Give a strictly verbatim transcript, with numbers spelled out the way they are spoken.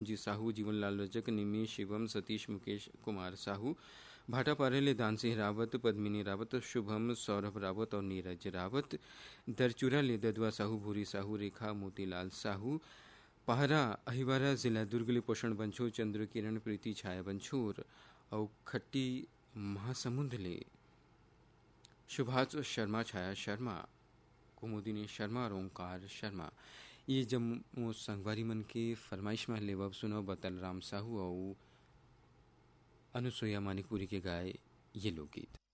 जी साहू, जीवनलाल रजक, निमी शिवम, सतीश, मुकेश कुमार साहू, भाटा पारेले, दान सिंह रावत, पद्मिनी रावत, शुभम, सौरभ रावत और नीरज रावत, दरचूरा ले ददुआ साहू, भूरी साहू, रेखा, मोतीलाल साहू, पहरा अहिवारा जिला दुर्गली, पोषण बंछोर, चंद्र किरण, प्रीति, छाया बंछोर और खट्टी महासमुंद ले सुभाष शर्मा, छाया शर्मा, कुमुदिनी शर्मा और ओंकार शर्मा। ये जम्मू संगवारी मन के फरमाइश में लेवब सुनो बतल राम साहू और अनुसुईया मानिकपुरी के गाए ये लोकगीत।